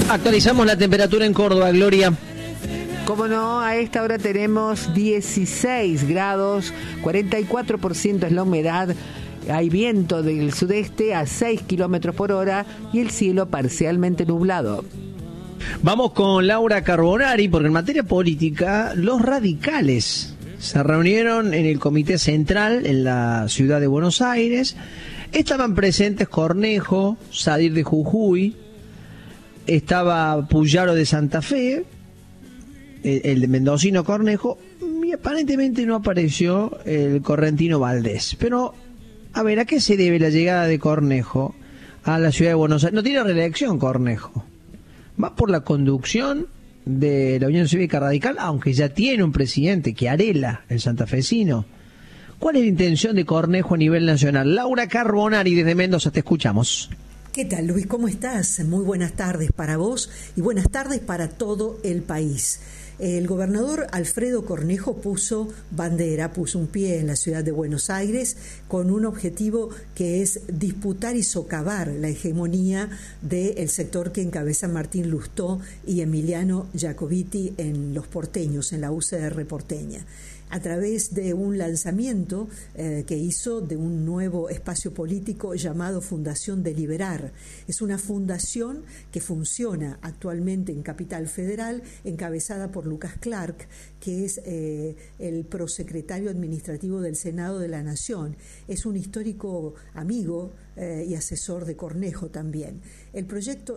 Actualizamos la temperatura en Córdoba, Gloria. Como no, a esta hora tenemos 16 grados, 44% es la humedad, hay viento del sudeste a 6 kilómetros por hora y el cielo parcialmente nublado. Vamos con Laura Carbonari, porque en materia política, los radicales se reunieron en el Comité Central en la ciudad de Buenos Aires. Estaban presentes Cornejo, Sadir de Jujuy, estaba Puyaro de Santa Fe, el de mendocino Cornejo, y aparentemente no apareció el correntino Valdés. Pero, a ver, ¿a qué se debe la llegada de Cornejo a la ciudad de Buenos Aires? No tiene reelección Cornejo. Va por la conducción de la Unión Cívica Radical, aunque ya tiene un presidente, Chiarella, el santafesino. ¿Cuál es la intención de Cornejo a nivel nacional? Laura Carbonari, desde Mendoza, te escuchamos. ¿Qué tal, Luis? ¿Cómo estás? Muy buenas tardes para vos y buenas tardes para todo el país. El gobernador Alfredo Cornejo puso bandera, puso un pie en la ciudad de Buenos Aires con un objetivo que es disputar y socavar la hegemonía del sector que encabeza Martín Lustó y Emiliano Jacobiti en los porteños, en la UCR porteña, a través de un lanzamiento que hizo de un nuevo espacio político llamado Fundación Deliberar. Es una fundación que funciona actualmente en Capital Federal, encabezada por Lucas Clark, que es el prosecretario administrativo del Senado de la Nación. Es un histórico amigo y asesor de Cornejo también. El proyecto